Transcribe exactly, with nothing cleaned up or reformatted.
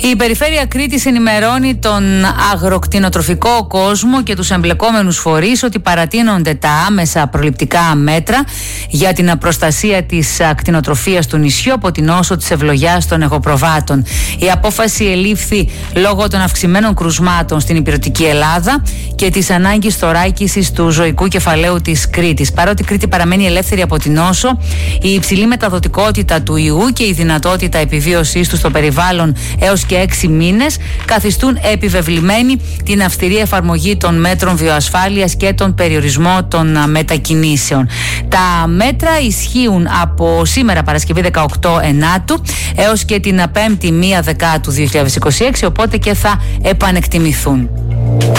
Η Περιφέρεια Κρήτης ενημερώνει τον αγροκτηνοτροφικό κόσμο και τους εμπλεκόμενους φορείς ότι παρατείνονται τα άμεσα προληπτικά μέτρα για την προστασία της κτηνοτροφίας του νησιού από την νόσο της ευλογιάς των εγωπροβάτων. Η απόφαση ελήφθη λόγω των αυξημένων κρουσμάτων στην υπηρετική Ελλάδα και της ανάγκης θωράκισης του ζωικού κεφαλαίου της Κρήτης. Παρότι η Κρήτη παραμένει ελεύθερη από την νόσο, η υψηλή μεταδοτικότητα του ιού και η δυνατότητα επιβίωσής του στο περιβάλλον έως και έξι μήνες καθιστούν επιβεβλημένη την αυστηρή εφαρμογή των μέτρων βιοασφάλειας και τον περιορισμό των μετακινήσεων. Τα μέτρα ισχύουν από σήμερα Παρασκευή δεκαοκτώ Ενάτου έως και την πέμπτη πρώτη Δεκάτου δύο χιλιάδες είκοσι έξι, οπότε και θα επανεκτιμηθούν.